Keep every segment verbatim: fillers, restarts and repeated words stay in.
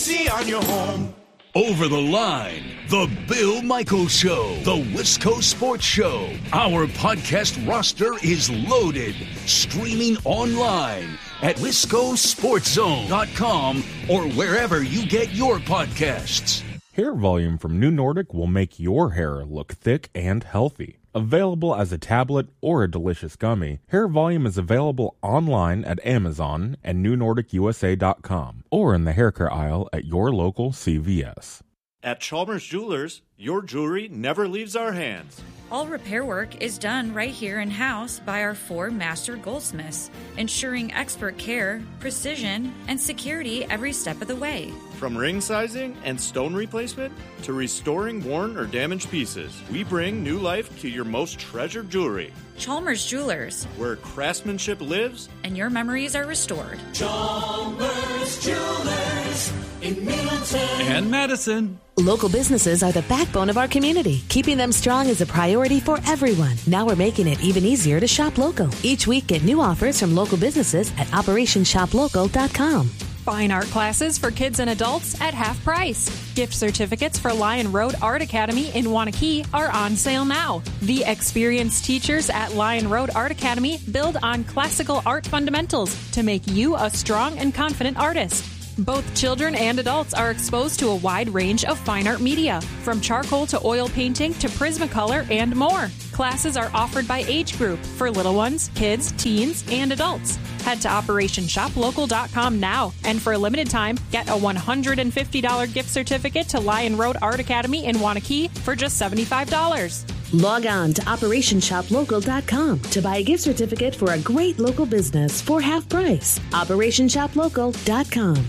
See on your home. Over the Line, The Bill Michaels Show, The Wisco Sports Show. Our podcast roster is loaded. Streaming online at wisco sports zone dot com or wherever you get your podcasts. Hair volume from New Nordic will make your hair look thick and healthy. Available as a tablet or a delicious gummy, Hair Volume is available online at Amazon and new nordic u s a dot com or in the hair care aisle at your local C V S. At Chalmers Jewelers, your jewelry never leaves our hands. All repair work is done right here in-house by our four master goldsmiths, ensuring expert care, precision, and security every step of the way. From ring sizing and stone replacement to restoring worn or damaged pieces, we bring new life to your most treasured jewelry. Chalmers Jewelers, where craftsmanship lives and your memories are restored. Chalmers Jewelers in Middleton and Madison. Local businesses are the backbone of our community. Keeping them strong is a priority for everyone. Now we're making it even easier to shop local. Each week, get new offers from local businesses at operation shop local dot com. Fine art classes for kids and adults at half price. Gift certificates for Lion Road Art Academy in Wanakee are on sale now. The experienced teachers at Lion Road Art Academy build on classical art fundamentals to make you a strong and confident artist. Both children and adults are exposed to a wide range of fine art media, from charcoal to oil painting to Prismacolor and more. Classes are offered by age group for little ones, kids, teens, and adults. Head to operation shop local dot com now, and for a limited time, get a one hundred fifty dollars gift certificate to Lion Road Art Academy in Wanakee for just seventy-five dollars. Log on to operation shop local dot com to buy a gift certificate for a great local business for half price. operation shop local dot com.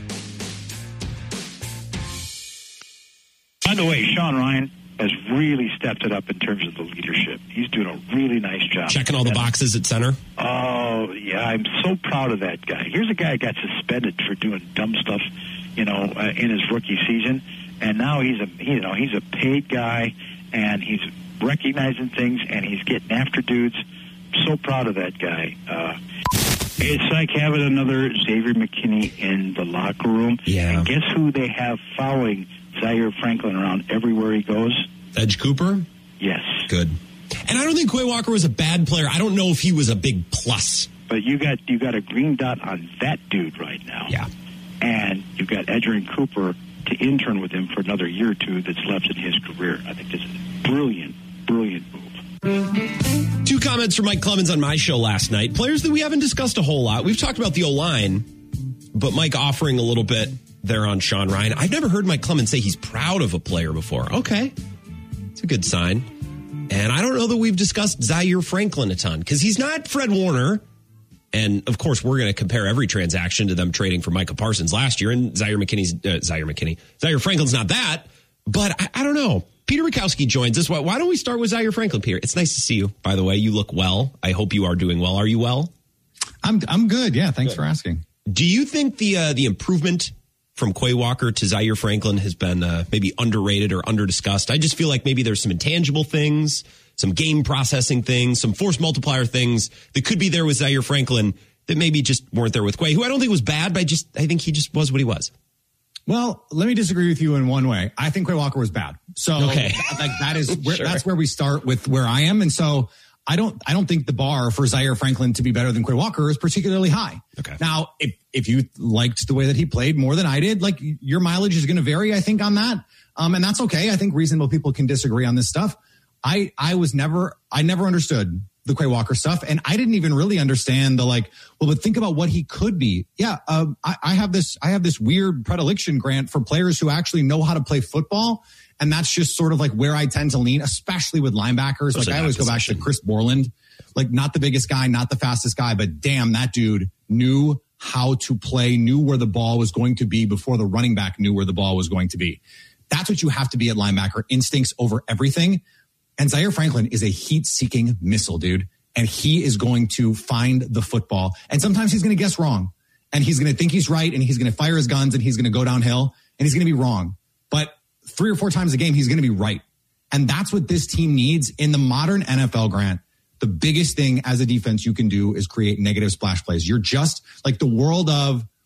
By the way, Sean Ryan has really stepped it up in terms of the leadership. He's doing a really nice job. Checking all the boxes at center? Oh, yeah, I'm so proud of that guy. Here's a guy who got suspended for doing dumb stuff, you know, uh, in his rookie season, and now he's a, you know, he's a paid guy, and he's recognizing things, and he's getting after dudes. So proud of that guy. Uh, it's like having another Xavier McKinney in the locker room. Yeah. And guess who they have following Zaire Franklin around everywhere he goes? Edge Cooper? Yes. Good. And I don't think Quay Walker was a bad player. I don't know if he was a big plus. But you got you got a green dot on that dude right now. Yeah. And you've got Edgerrin Cooper to intern with him for another year or two that's left in his career. I think this is a brilliant, brilliant move. Two comments from Mike Clemens on my show last night. Players that we haven't discussed a whole lot. We've talked about the O-line, but Mike offering a little bit there on Sean Ryan. I've never heard Mike Clemens say he's proud of a player before. Okay. It's a good sign. And I don't know that we've discussed Zaire Franklin a ton because he's not Fred Warner. And, of course, we're going to compare every transaction to them trading for Micah Parsons last year. And Zaire McKinney's, uh, Zaire McKinney, Zaire Franklin's not that. But I, I don't know. Peter Rakowski joins us. Why, why don't we start with Zaire Franklin, Peter? It's nice to see you, by the way. You look well. I hope you are doing well. Are you well? I'm I'm good. Yeah, thanks good. for asking. Do you think the uh, the improvement from Quay Walker to Zaire Franklin has been uh, maybe underrated or under-discussed? I just feel like maybe there's some intangible things, some game processing things, some force multiplier things that could be there with Zaire Franklin that maybe just weren't there with Quay, who I don't think was bad, but I just I think he just was what he was. Well, let me disagree with you in one way. I think Quay Walker was bad. So okay. like that is where, sure. that's where we start with where I am. And so I don't I don't think the bar for Zaire Franklin to be better than Quay Walker is particularly high. Okay. Now, if if you liked the way that he played more than I did, like your mileage is going to vary, I think, on that. Um, and that's okay. I think reasonable people can disagree on this stuff. I I was never I never understood the Quay Walker stuff. And I didn't even really understand the like, well, but think about what he could be. Yeah. Um, I, I have this, I have this weird predilection, Grant, for players who actually know how to play football. And that's just sort of like where I tend to lean, especially with linebackers. Those like I always go back to Chris Borland, like not the biggest guy, not the fastest guy, but damn, that dude knew how to play, knew where the ball was going to be before the running back knew where the ball was going to be. That's what you have to be at linebacker, instincts over everything. And Zaire Franklin is a heat-seeking missile, dude. And he is going to find the football. And sometimes he's going to guess wrong. And he's going to think he's right. And he's going to fire his guns. And he's going to go downhill. And he's going to be wrong. But three or four times a game, he's going to be right. And that's what this team needs in the modern N F L, Grant. The biggest thing as a defense you can do is create negative splash plays. You're just like the world of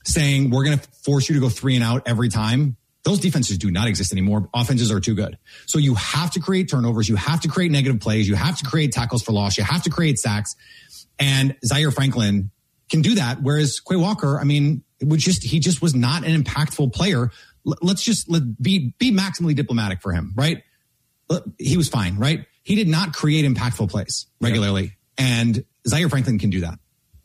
saying we're going to force you to go three and out every time. Those defenses do not exist anymore. Offenses are too good. So you have to create turnovers. You have to create negative plays. You have to create tackles for loss. You have to create sacks. And Zaire Franklin can do that. Whereas Quay Walker, I mean, it was just, he just was not an impactful player. L- let's just let, be, be maximally diplomatic for him, right? L- he was fine, right? He did not create impactful plays regularly. Yeah. And Zaire Franklin can do that.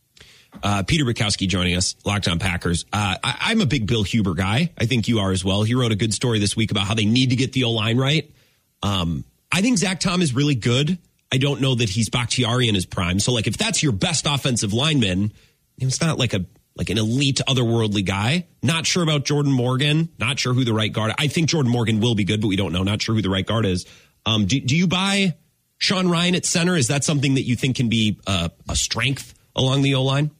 Uh, Peter Bukowski joining us, Locked On Packers. Uh, I, I'm a big Bill Huber guy. I think you are as well. He wrote a good story this week about how they need to get the O-line right. Um, I think Zach Tom is really good. I don't know that he's Bakhtiari in his prime. So, like, if that's your best offensive lineman, it's not like a like an elite otherworldly guy. Not sure about Jordan Morgan. Not sure who the right guard. I think Jordan Morgan will be good, but we don't know. Not sure who the right guard is. Um, do, do you buy Sean Rhyan at center? Is that something that you think can be uh, a strength along the O-line?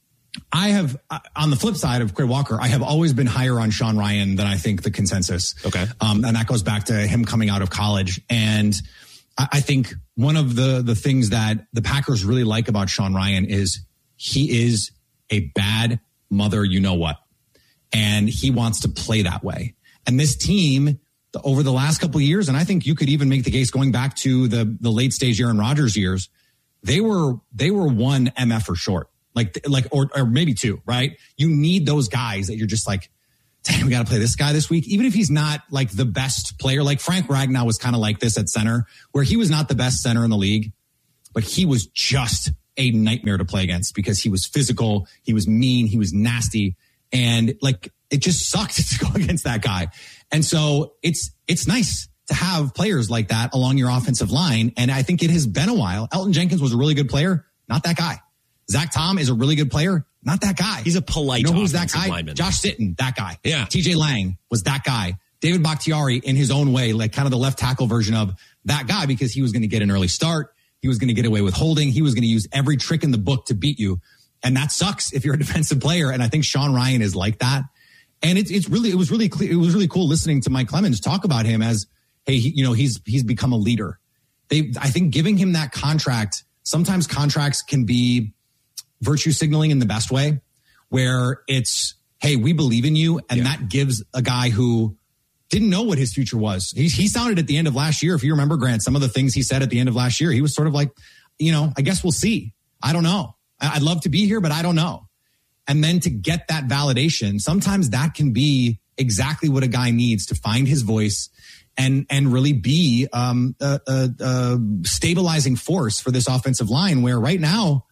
I have, on the flip side of Quay Walker, I have always been higher on Sean Rhyan than I think the consensus. Okay. Um, and that goes back to him coming out of college. And I, I think one of the, the things that the Packers really like about Sean Rhyan is he is a bad mother, you know what, and he wants to play that way. And this team over the last couple of years, and I think you could even make the case going back to the, the late stage Aaron Rodgers years, they were, they were one M F or short. Like, like, or, or maybe two, right? You need those guys that you're just like, damn, we got to play this guy this week. Even if he's not like the best player, like Frank Ragnow was kind of like this at center, where he was not the best center in the league, but he was just a nightmare to play against because he was physical. He was mean. He was nasty. And like, it just sucked to go against that guy. And so it's, it's nice to have players like that along your offensive line. And I think it has been a while. Elton Jenkins was a really good player. Not that guy. Zach Tom is a really good player. Not that guy. He's a polite You know who's that guy? lineman. Josh Sitton, that guy. Yeah. T J Lang was that guy. David Bakhtiari in his own way, like kind of the left tackle version of that guy because he was going to get an early start. He was going to get away with holding. He was going to use every trick in the book to beat you. And that sucks if you're a defensive player. And I think Sean Rhyan is like that. And it's, it's really, it was really, it was really cool listening to Mike Clemens talk about him as, hey, he, you know, he's, he's become a leader. They, I think giving him that contract, sometimes contracts can be virtue signaling in the best way, where it's, hey, we believe in you. And yeah. that gives a guy who didn't know what his future was. He, he sounded at the end of last year, if you remember, Grant, some of the things he said at the end of last year, he was sort of like, you know, I guess we'll see. I don't know. I'd love to be here, but I don't know. And then to get that validation, sometimes that can be exactly what a guy needs to find his voice and and really be um, a, a, a stabilizing force for this offensive line, where right now,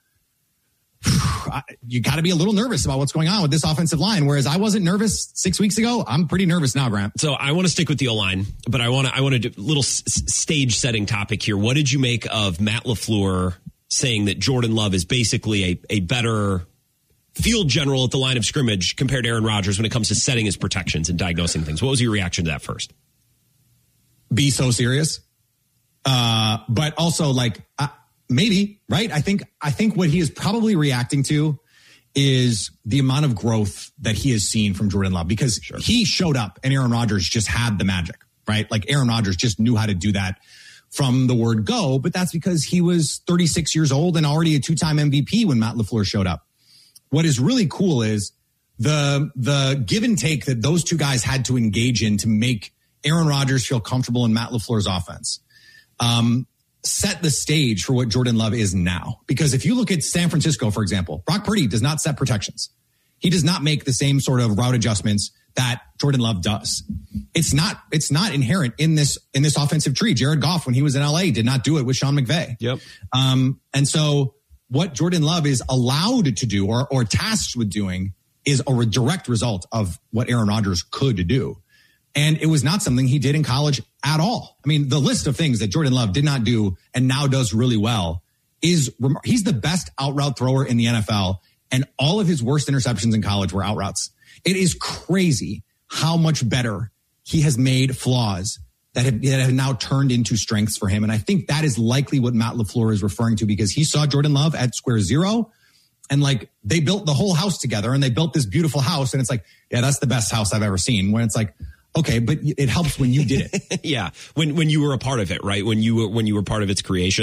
you got to be a little nervous about what's going on with this offensive line. Whereas I wasn't nervous six weeks ago. I'm pretty nervous now, Grant. So I want to stick with the O-line, but I want to, I want to do a little s- stage setting topic here. What did you make of Matt LaFleur saying that Jordan Love is basically a, a better field general at the line of scrimmage compared to Aaron Rodgers when it comes to setting his protections and diagnosing things? What was your reaction to that first? Be so serious. Uh, but also like, I, Maybe, right? I think I think what he is probably reacting to is the amount of growth that he has seen from Jordan Love, because sure. he showed up and Aaron Rodgers just had the magic, right? Like Aaron Rodgers just knew how to do that from the word go, but that's because he was thirty-six years old and already a two-time M V P when Matt LaFleur showed up. What is really cool is the the give and take that those two guys had to engage in to make Aaron Rodgers feel comfortable in Matt LaFleur's offense. Um, set the stage for what Jordan Love is now. Because if you look at San Francisco, for example, Brock Purdy does not set protections. He does not make the same sort of route adjustments that Jordan Love does. It's not, it's not inherent in this, in this offensive tree. Jared Goff, when he was in L A, did not do it with Sean McVay. Yep. Um, and so what Jordan Love is allowed to do or, or tasked with doing is a direct result of what Aaron Rodgers could do. And it was not something he did in college at all. I mean, the list of things that Jordan Love did not do and now does really well is, he's the best out route thrower in the N F L. And all of his worst interceptions in college were out routes. It is crazy how much better he has made flaws that have, that have now turned into strengths for him. And I think that is likely what Matt LaFleur is referring to, because he saw Jordan Love at square zero and like they built the whole house together and they built this beautiful house. And it's like, yeah, that's the best house I've ever seen. When it's like, okay, but it helps when you did it. Yeah, when when you were a part of it, right? When you were when you were part of its creation.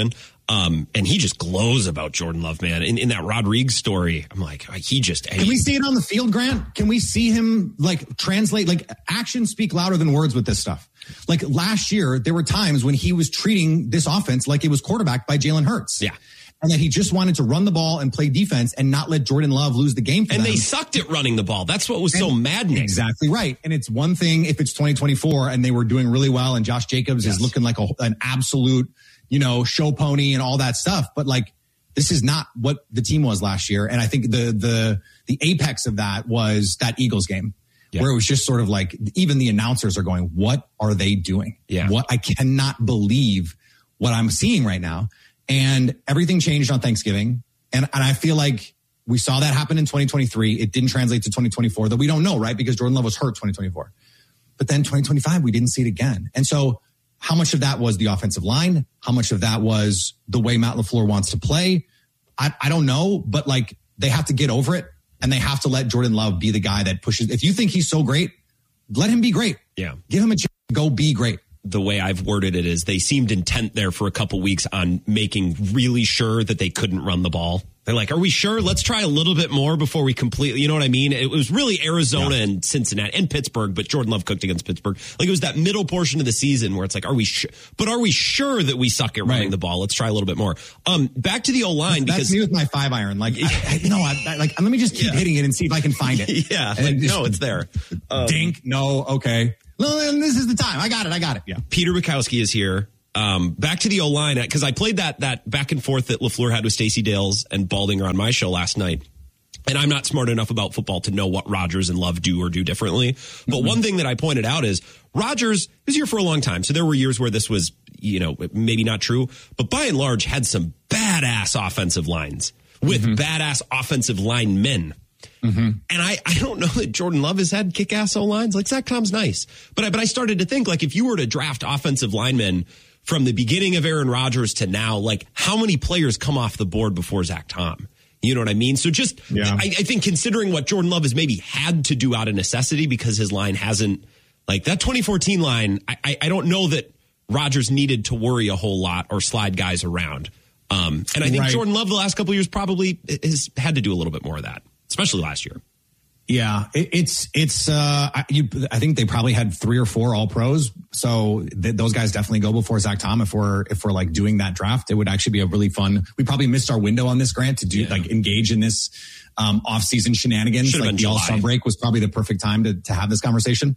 Um, and he just glows about Jordan Love, man. In, in that Rodriguez story, I'm like, he just... Can he, we see it on the field, Grant? Can we see him, like, translate? Like, actions speak louder than words with this stuff. Like, last year, there were times when he was treating this offense like it was quarterbacked by Jalen Hurts. Yeah. And that he just wanted to run the ball and play defense and not let Jordan Love lose the game for and them. they sucked at running the ball. That's what was and so maddening. Exactly right. And it's one thing if it's twenty twenty-four and they were doing really well and Josh Jacobs yes. is looking like a, an absolute, you know, show pony and all that stuff. But like, this is not what the team was last year. And I think the the the apex of that was that Eagles game. Yeah. Where it was just sort of like, even the announcers are going, what are they doing? Yeah. What I cannot believe what I'm seeing right now. And everything changed on Thanksgiving. And, and I feel like we saw that happen in twenty twenty-three. It didn't translate to twenty twenty-four, though we don't know, right? Because Jordan Love was hurt twenty twenty-four. But then twenty twenty-five, we didn't see it again. And so how much of that was the offensive line? How much of that was the way Matt LaFleur wants to play? I, I don't know, but like they have to get over it and they have to let Jordan Love be the guy that pushes. If you think he's so great, let him be great. Yeah. Give him a chance to go be great. The way I've worded it is they seemed intent there for a couple weeks on making really sure that they couldn't run the ball. They're like, are we sure? Let's try a little bit more before we completely, you know what I mean? It was really Arizona yeah. and Cincinnati and Pittsburgh, but Jordan Love cooked against Pittsburgh. Like it was that middle portion of the season where it's like, are we sure? But are we sure that we suck at running right. the ball? Let's try a little bit more. Um, back to the O-line. That's because me with my five iron. Like, I, I, you know, I, I, like, let me just keep yeah. hitting it and see if I can find it. yeah. Like, just, no, it's there. Um, dink. No. Okay. No, this is the time. I got it. I got it. Yeah. Peter Bukowski is here. Um, back to the O-line, because I played that that back and forth that LaFleur had with Stacey Dales and Baldinger on my show last night. And I'm not smart enough about football to know what Rodgers and Love do or do differently. But mm-hmm. one thing that I pointed out is Rodgers was here for a long time. So there were years where this was, you know, maybe not true. But by and large, had some badass offensive lines with mm-hmm. badass offensive linemen. Mm-hmm. And I, I don't know that Jordan Love has had kick-ass O-lines. Like, Zach Tom's nice. But I, but I started to think, like, if you were to draft offensive linemen from the beginning of Aaron Rodgers to now, like, how many players come off the board before Zach Tom? You know what I mean? So just, yeah. I, I think considering what Jordan Love has maybe had to do out of necessity because his line hasn't, like, that twenty fourteen line, I, I, I don't know that Rodgers needed to worry a whole lot or slide guys around. Um, and I think right. Jordan Love the last couple of years probably has had to do a little bit more of that. Especially last year. Yeah, it, it's, it's, uh, I, you, I think they probably had three or four all pros. So th- those guys definitely go before Zach Tom. If we're, if we're like doing that draft, it would actually be a really fun, we probably missed our window on this, Grant, to do yeah. like engage in this, um, off season shenanigans. Should've like the All-Star break was probably the perfect time to, to have this conversation.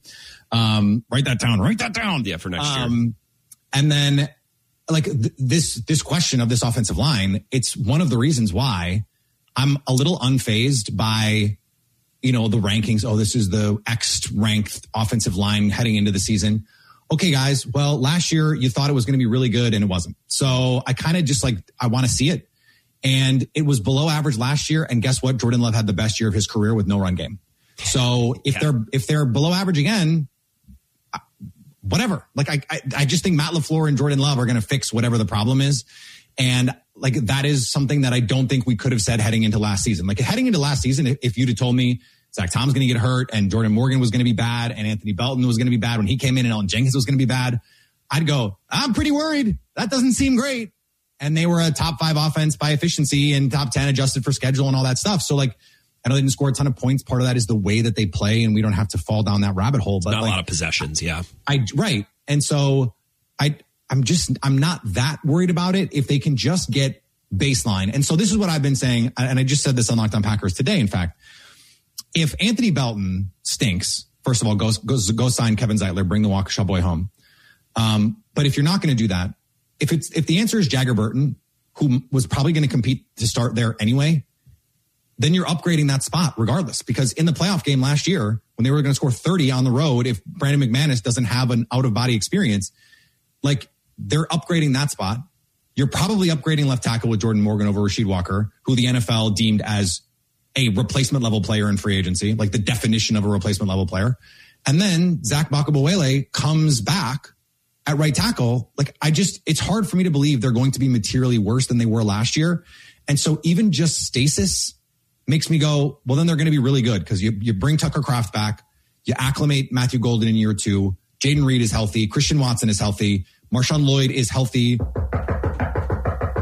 Um, write that down, write that down. Yeah, for next um, year. And then like th- this, this question of this offensive line, it's one of the reasons why I'm a little unfazed by, you know, the rankings. Oh, this is the X ranked offensive line heading into the season. Okay, guys. Well, last year you thought it was going to be really good and it wasn't. So I kind of just like, I want to see it. And it was below average last year. And guess what? Jordan Love had the best year of his career with no run game. So if yeah. they're, if they're below average again, whatever. Like I, I, I just think Matt LaFleur and Jordan Love are going to fix whatever the problem is. And like, that is something that I don't think we could have said heading into last season. Like heading into last season, if, if you'd have told me Zach Tom's going to get hurt and Jordan Morgan was going to be bad and Anthony Belton was going to be bad when he came in and Elton Jenkins was going to be bad, I'd go, I'm pretty worried. That doesn't seem great. And they were a top five offense by efficiency and top ten adjusted for schedule and all that stuff. So like, I know they didn't score a ton of points. Part of that is the way that they play and we don't have to fall down that rabbit hole. But not like, a lot of possessions. Yeah. I, right. And so I, I'm just, I'm not that worried about it if they can just get baseline. And so this is what I've been saying. And I just said this on Locked On Packers today. In fact, if Anthony Belton stinks, first of all, go, go, go sign Kevin Zeitler, bring the Waukesha boy home. Um, but if you're not going to do that, if it's, if the answer is Jagger Burton, who was probably going to compete to start there anyway, then you're upgrading that spot regardless, because in the playoff game last year, when they were going to score thirty on the road, if Brandon McManus doesn't have an out of body experience, like they're upgrading that spot. You're probably upgrading left tackle with Jordan Morgan over Rasheed Walker, who the N F L deemed as a replacement level player in free agency, like the definition of a replacement level player. And then Zach Bakabawele comes back at right tackle. Like I just, it's hard for me to believe they're going to be materially worse than they were last year. And so even just stasis makes me go, well, then they're going to be really good because you, you bring Tucker Kraft back, you acclimate Matthew Golden in year two, Jaden Reed is healthy, Christian Watson is healthy, Marshawn Lloyd is healthy.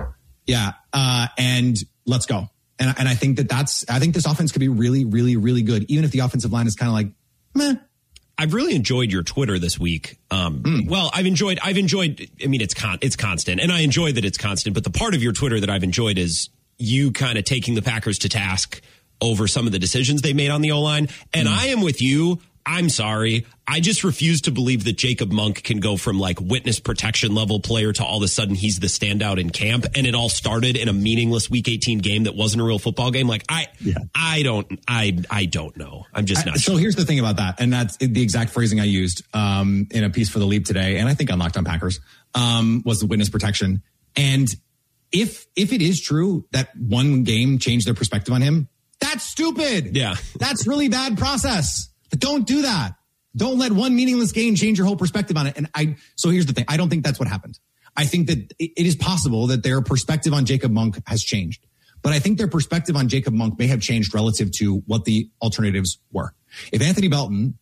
Yeah. Uh, and let's go. And, and I think that that's, I think this offense could be really, really, really good. Even if the offensive line is kind of like, meh. I've really enjoyed your Twitter this week. Um, mm. Well, I've enjoyed, I've enjoyed, I mean, it's con, it's constant, and I enjoy that it's constant, but the part of your Twitter that I've enjoyed is you kind of taking the Packers to task over some of the decisions they made on the O-line. And mm. I am with you. I'm sorry. I just refuse to believe that Jacob Monk can go from like witness protection level player to all of a sudden he's the standout in camp. And it all started in a meaningless week eighteen game that wasn't a real football game. Like I, yeah. I don't, I, I don't know. I'm just not. I, so sure. Here's the thing about that. And that's the exact phrasing I used um, in a piece for the Leap today. And I think on Locked On Packers um, was the witness protection. And if, if it is true that one game changed their perspective on him, that's stupid. Yeah. That's really bad process. But don't do that. Don't let one meaningless game change your whole perspective on it. And I, so here's the thing. I don't think that's what happened. I think that it is possible that their perspective on Jacob Monk has changed, but I think their perspective on Jacob Monk may have changed relative to what the alternatives were. If Anthony Belton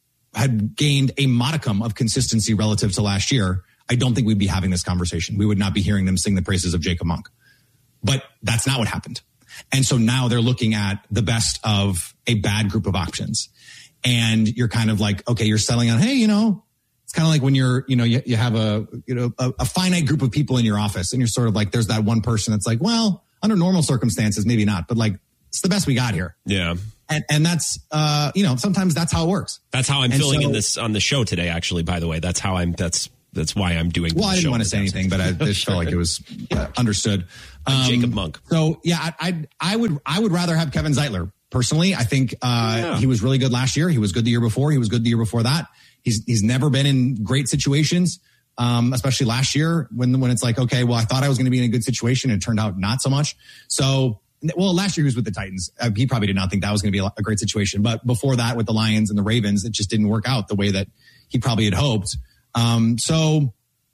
had gained a modicum of consistency relative to last year, I don't think we'd be having this conversation. We would not be hearing them sing the praises of Jacob Monk, but that's not what happened. And so now they're looking at the best of a bad group of options. And you're kind of like, okay, you're settling on, hey, you know, it's kind of like when you're, you know, you, you have a, you know, a, a finite group of people in your office and you're sort of like, there's that one person that's like, well, under normal circumstances, maybe not, but like, it's the best we got here. Yeah. And, and that's, uh, you know, sometimes that's how it works. That's how I'm and feeling so, in this on the show today, actually, by the way. That's how I'm, that's, that's why I'm doing Well, I didn't want to say absence. anything, but I just Sure. felt like it was uh, understood. Um, Jacob Monk. So yeah, I, I, I would, I would rather have Kevin Zeitler. Personally, I think uh, yeah. he was really good last year. He was good the year before. He was good the year before that. He's he's never been in great situations, um, especially last year when when it's like, okay, well, I thought I was going to be in a good situation. And it turned out not so much. So, well, last year he was with the Titans. Uh, he probably did not think that was going to be a, a great situation. But before that, with the Lions and the Ravens, it just didn't work out the way that he probably had hoped. Um, so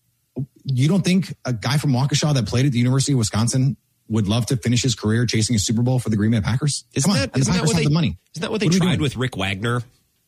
you don't think a guy from Waukesha that played at the University of Wisconsin would love to finish his career chasing a Super Bowl for the Green Bay Packers? Isn't Come on, that, and the isn't Packers that what have they, the money. Isn't that what they what tried with Rick Wagner?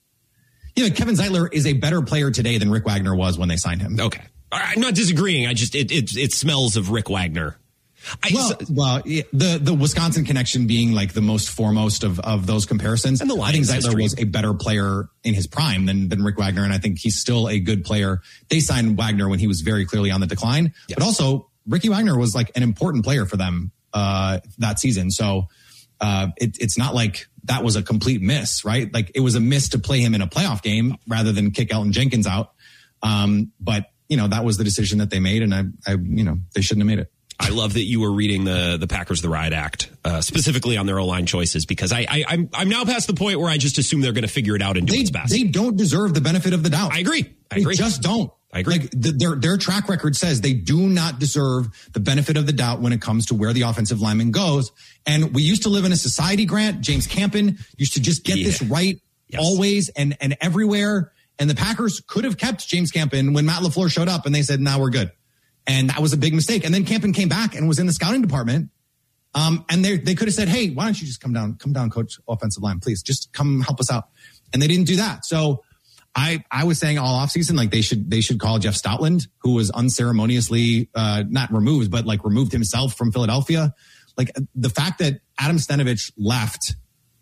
Yeah, Kevin Zeitler is a better player today than Rick Wagner was when they signed him. Okay. I'm not disagreeing. I just, it it, it smells of Rick Wagner. I, well, so, well, the the Wisconsin connection being like the most foremost of, of those comparisons. And the I think Zeitler history. was a better player in his prime than, than Rick Wagner, and I think he's still a good player. They signed Wagner when he was very clearly on the decline, yes. but also Ricky Wagner was like an important player for them uh, that season. So uh, it, it's not like that was a complete miss, right? Like it was a miss to play him in a playoff game rather than kick Elton Jenkins out. Um, but you know, that was the decision that they made, and I, I, you know, they shouldn't have made it. I love that you were reading the the Packers the Riot Act, uh, specifically on their O-line choices, because I, I I'm I'm now past the point where I just assume they're going to figure it out and do they, what's best. They don't deserve the benefit of the doubt. I agree. I they agree. just don't. I agree. Like the, their their track record says they do not deserve the benefit of the doubt when it comes to where the offensive lineman goes. And we used to live in a society, Grant. James Campen used to just get yeah. this right yes. always and and everywhere. And the Packers could have kept James Campen when Matt LaFleur showed up, and they said, "Now we're good." And that was a big mistake. And then Campen came back and was in the scouting department. Um, and they they could have said, hey, why don't you just come down, come down, coach offensive line, please. Just come help us out. And they didn't do that. So I I was saying all offseason, like they should they should call Jeff Stoutland, who was unceremoniously uh, not removed, but like removed himself from Philadelphia. Like the fact that Adam Stenavich left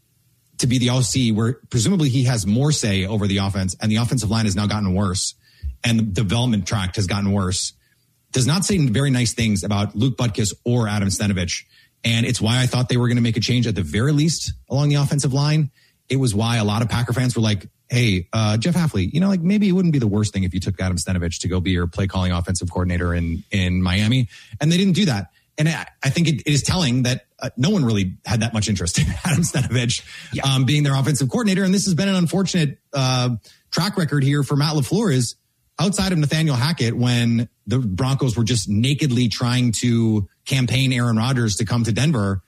to be the O C, where presumably he has more say over the offense, and the offensive line has now gotten worse, and the development tract has gotten worse, does not say very nice things about Luke Butkus or Adam Stenavich. And it's why I thought they were going to make a change at the very least along the offensive line. It was why a lot of Packer fans were like, hey, uh, Jeff Hafley, you know, like maybe it wouldn't be the worst thing if you took Adam Stenavich to go be your play calling offensive coordinator in, in Miami. And they didn't do that. And I, I think it, it is telling that uh, no one really had that much interest in Adam Stenavich yeah. um, being their offensive coordinator. And this has been an unfortunate uh, track record here for Matt LaFleur is, outside of Nathaniel Hackett, when the Broncos were just nakedly trying to campaign Aaron Rodgers to come to Denver,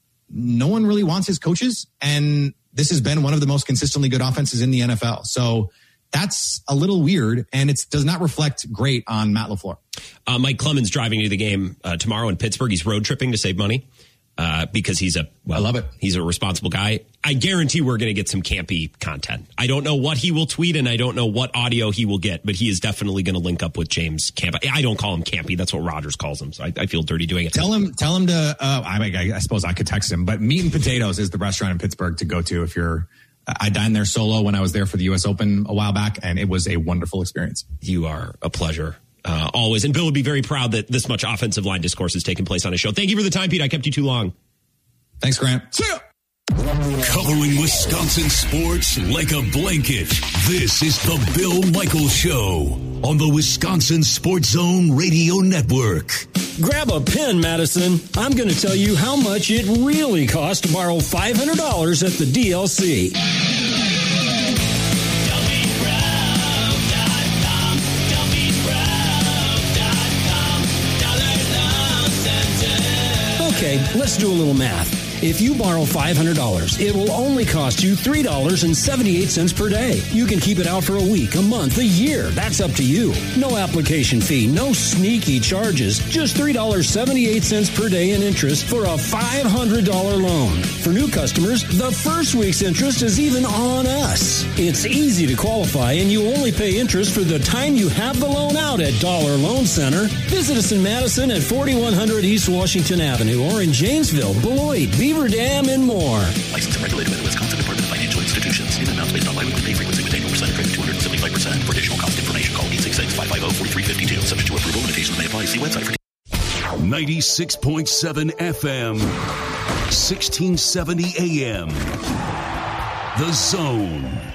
no one really wants his coaches. And this has been one of the most consistently good offenses in the N F L. So that's a little weird, and it does not reflect great on Matt LaFleur. Uh, Mike Clemens driving to the game uh, tomorrow in Pittsburgh. He's road tripping to save money. uh, because he's a, well, I love it. He's a responsible guy. I guarantee we're going to get some campy content. I don't know what he will tweet and I don't know what audio he will get, but he is definitely going to link up with James Camp. I don't call him Campy. That's what Rogers calls him. So I, I feel dirty doing it. Tell him, tell him to, uh, I, I, I suppose I could text him, but Meat and Potatoes is the restaurant in Pittsburgh to go to if you're, I dined there solo when I was there for the U S Open a while back, and it was a wonderful experience. You are a pleasure. Uh, always. And Bill would be very proud that this much offensive line discourse has taken place on his show. Thank you for the time, Pete. I kept you too long. Thanks, Grant. See ya. Covering Wisconsin sports like a blanket. This is the Bill Michaels Show on the Wisconsin Sports Zone Radio Network. Grab a pen, Madison. I'm going to tell you how much it really costs to borrow five hundred dollars at the D L C. Okay, let's do a little math. If you borrow five hundred dollars, it will only cost you three dollars and seventy-eight cents per day. You can keep it out for a week, a month, a year. That's up to you. No application fee, no sneaky charges. Just three dollars and seventy-eight cents per day in interest for a five hundred dollars loan. For new customers, the first week's interest is even on us. It's easy to qualify, and you only pay interest for the time you have the loan out at Dollar Loan Center. Visit us in Madison at forty-one hundred East Washington Avenue or in Janesville, Beloit, Beaver Dam, and more. Licensed and regulated by the Wisconsin Department of Financial Institutions. In amounts based on biweekly pay frequency with annual percentage rate of two hundred seventy-five percent. For additional cost information, call eight six six, five five zero, four three five two. Subject to approval, limitations may apply. See website for ninety-six point seven F M, sixteen seventy A M. The Zone.